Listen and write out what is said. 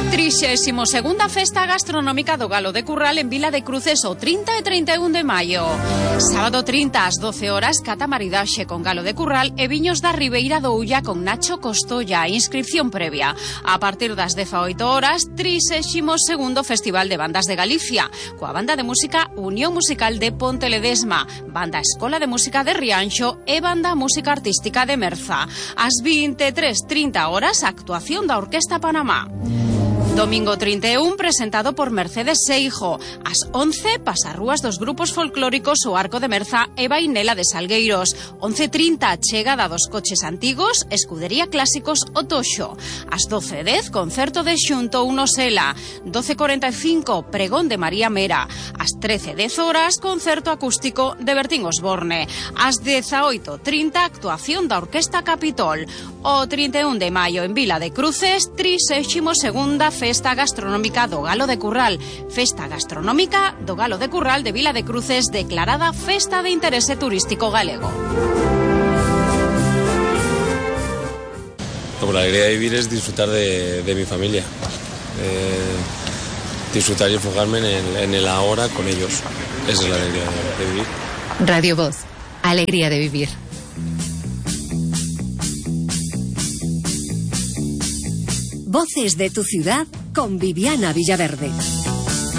32ª Festa Gastronómica do Galo de Curral en Vila de Cruces o 30 e 31 de maio. Sábado 30 ás 12 horas, cata maridaxe con Galo de Curral e viños da Ribeira do Ulla con Nacho Costolla. Inscripción previa. A partir das 18 horas, 32º Festival de Bandas de Galicia, coa banda de música Unión Musical de Ponteledesma, banda Escola de Música de Rianxo e banda Música Artística de Merza. Ás 23:30 horas, actuación da Orquesta Panamá. Domingo 31, presentado por Mercedes Seijo. Ás 11, pasarrúas dos grupos folclóricos O Arco de Merza e Bainela de Salgueiros. 11:30, chegada dos coches antigos, Escudería Clásicos O Toxo. Ás 12:10, concerto de Xunto Unosela. 12:45, pregón de María Mera. Ás 13:10 horas, concerto acústico de Bertín Osborne. Ás 18:30, actuación da Orquesta Capitol. O 31 de maio en Vila de Cruces, 32ª Festa Gastronómica do Galo de Curral. Festa Gastronómica do Galo de Curral de Vila de Cruces, declarada Festa de Interese Turístico Galego. La alegría de vivir es disfrutar de mi familia, disfrutar y enfocarme en el ahora con ellos. Esa es la alegría de vivir. Radio Voz, alegría de vivir. Voces de tu ciudad con Viviana Villaverde.